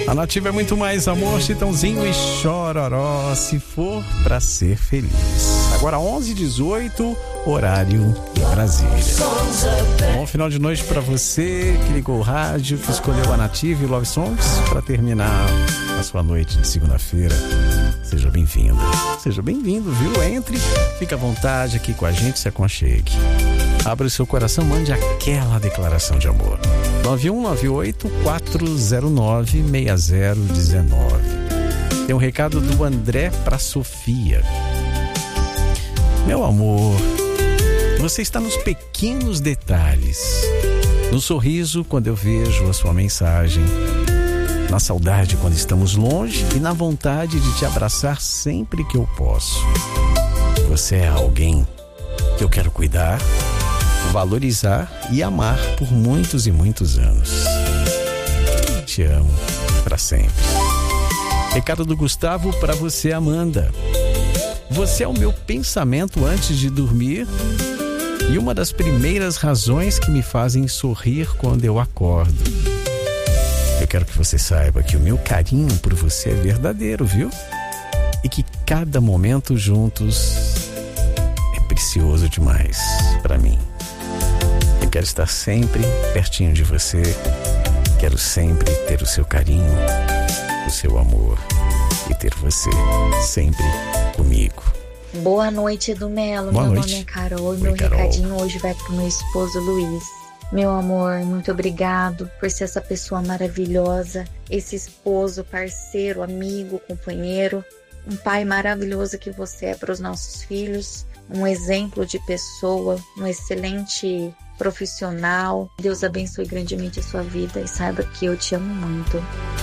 A Nativa é muito mais amor, Chitãozinho e Chororó, se for pra ser feliz. Agora 11h18, horário em Brasília. Bom final de noite pra você que ligou o rádio, que escolheu a Nativa e Love Songs pra terminar a sua noite de segunda-feira. Seja bem-vindo. Seja bem-vindo, viu? Entre, fica à vontade aqui com a gente, se aconchegue. Abra o seu coração, mande aquela declaração de amor. 9198-409-6019. Tem um recado do André para Sofia. Meu amor, você está nos pequenos detalhes. No sorriso quando eu vejo a sua mensagem, na saudade quando estamos longe e na vontade de te abraçar sempre que eu posso. Você é alguém que eu quero cuidar, valorizar e amar por muitos e muitos anos. Te amo para sempre. Recado do Gustavo para você, Amanda. Você é o meu pensamento antes de dormir e uma das primeiras razões que me fazem sorrir quando eu acordo. Eu quero que você saiba que o meu carinho por você é verdadeiro, viu? E que cada momento juntos é precioso demais para mim. Eu quero estar sempre pertinho de você. Quero sempre ter o seu carinho, o seu amor e ter você sempre comigo. Boa noite, Edu Melo. Meu nome é Carol e meu recadinho hoje vai pro meu esposo Luiz. Meu amor, muito obrigado por ser essa pessoa maravilhosa, esse esposo, parceiro, amigo, companheiro, um pai maravilhoso que você é para os nossos filhos, um exemplo de pessoa, um excelente profissional. Deus abençoe grandemente a sua vida e saiba que eu te amo muito.